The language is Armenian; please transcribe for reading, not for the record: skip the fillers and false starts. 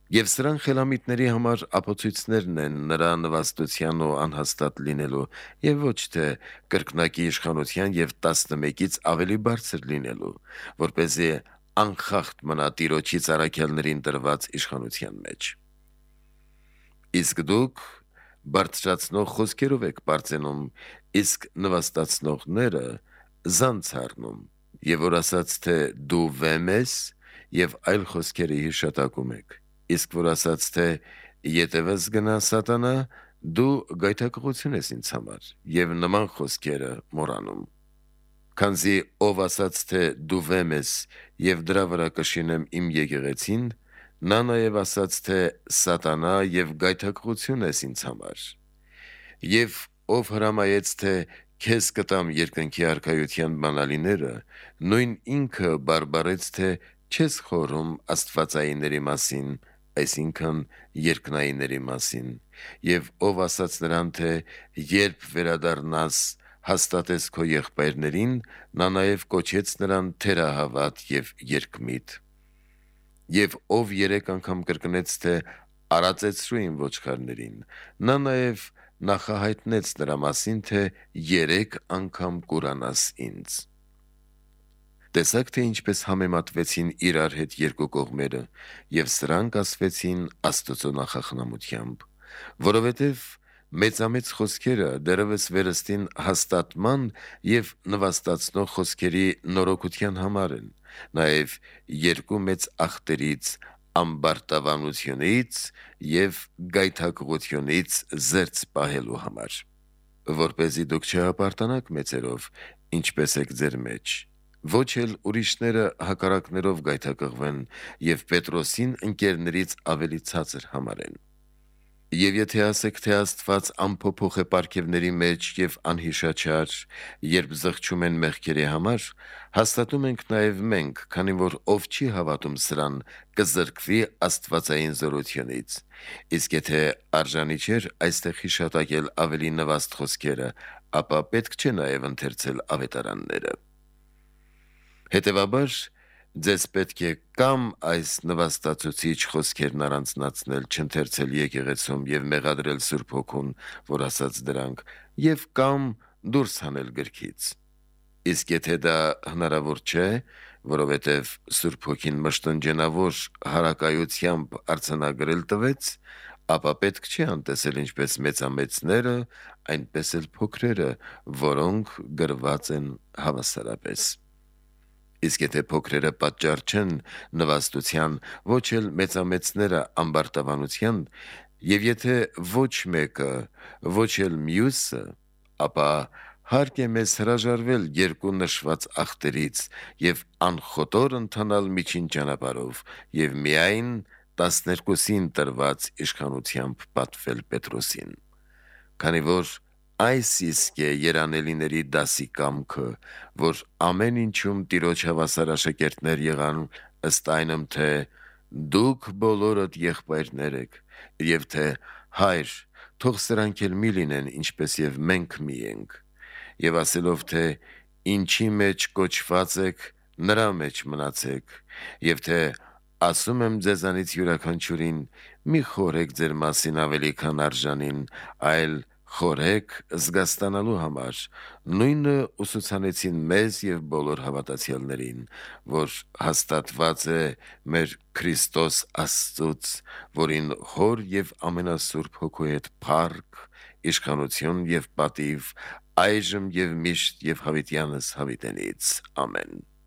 Եվ սրանք խելամիտների համար ապացույցներն են նրա նվաստության ու անհաստատ լինելու եւ ոչ թե կրկնակի իշխանության եւ 11-ից ավելի բարձր լինելու, որ เป զի անխախտ մնա Տիրոջից առաքյալներին տրված իշխանության մեջ։ Իսկ դուք բարձրացնող խոսքերով եք բարձենում, իսկ նվաստացնողները զանց առնում, եւ որ ասաց թե դու վեմ ես եւ այլ խոսքերի հիշատակում եք, իսկ որ ասաց թե ետևս գնա սատանա, դու գայթակղություն ես ինձ համար եւ նման խոսքերը մոռանում։ Քանզի ով ասաց թե դու վեմ ես եւ դրա վրա կշինեմ իմ եկեղեցին, նա նաեւ ասաց թե սատանա եւ գայթակղություն ես ինձ համար։ Եվ ով հրամայեց թե քեզ կտամ երկնքի արքայության բանալիները, նույն ինքը բարբարեց թե չես խորում աստվածայինների մասին, այսինքն երկնայինների մասին, եւ ով ասաց նրան թե երբ վերադառնաս հաստատես քո եղբայրներին, նա նաեւ կոչեց նրան թերահավատ եւ երկմիտ։ Եվ ով 3 անգամ կրկնեց թե արածեցրու իմ ոչխարներին, նա նաեւ նախահայտնեց նրա մասին թե 3 անգամ կուրանաս ինձ։ Տեսաք թե ինչպես համեմատվեցին իրար հետ երկու կողմերը, եւ սրանք ասվեցին Աստծո նախախնամությամբ, որովհետեւ մեծամեծ խոսքերը դեռևս վերստին հաստատման եւ նվաստացնող խոսքերի նորոգության համար են, նաեւ երկու մեծ ախտերից ամբարտավանությունից եւ գայթակղությունից զերծ պահելու համար, որպեսզի դուք չհապարտանաք մեծերով, ինչպես եք ձեր մեջ, ոչ էլ ուրիշները հակառակներով գայթակղվեն եւ Պետրոսին ընկերներից ավելի ցածր համարեն։ Եվ եթե ասեք թե Աստված անփոփոխ է պարգևների մեջ եւ անհիշաչար, երբ զղջում են մեղքերի համար, հաստատում ենք նաեւ մենք, քանի որ ով չի հավատում սրան, կզրկվի աստվածային զորությունից։ Իսկ եթե արժանի չէր այստեղ հիշատակել ավելի նվաստ խոսքերը, ապա պետք չէ նաեւ ընթերցել ավետարանները։ Հետևաբար ձեզ պետք է կամ այս նվաստացուցիչ խոսքերն առանձնացնել, չընթերցել եկեղեցում եւ մեղադրել Սուրբ Հոգուն, որ ասաց դրանք, եւ կամ դուրս հանել գրքից։ Իսկ եթե դա հնարավոր չէ, որովհետեւ Սուրբ Հոգին մշտնջենավոր հարակայությամբ արձանագրել տվեց, ապա պետք չէ անտեսել ինչպես մեծամեծները, այնպես էլ փոքրերը, որոնք գրված են հավասարապես։ Իսկ եթե փոքրերը պատճառ չեն նվաստության, ոչ էլ մեծամեծները ամբարտավանության, եւ եթե ոչ մեկը, ոչ էլ մյուսը, ապա հարկ է մեզ հրաժարվել երկու նշված ախտերից եւ անխոտոր ընթանալ միջին ճանապարհով եւ միայն 12-ին տրված իշխանությամբ պատվել Պետրոսին, քանի որ այս իսկ է երանելիների դասի կամքը, որ ամեն ինչում Տիրոջ հավասար աշակերտներ եղան, ըստ այնմ թե դուք բոլորդ եղբայրներ եք, եւ թե Հայր, թող սրանք էլ մի լինեն, ինչպես եւ մենք մի ենք, եւ ասելով թե ինչի մեջ կոչված եք, նրա մեջ մնացեք, եւ թե ասում եմ ձեզանից յուրաքանչյուրին, մի խորեք ձեր մասին ավելի քան արժանին, այլ խորեք զգաստանալու համար, նույնը ուսուցանեցին մեզ եւ բոլոր հավատացյալներին, որ հաստատված է մեր Քրիստոս Աստծուց, որին հոր եւ ամենասուրբ Հոգու հետ փառք, իշխանություն եւ պատիվ այժմ եւ միշտ եւ հավիտյանս հավիտենից։ Ամեն։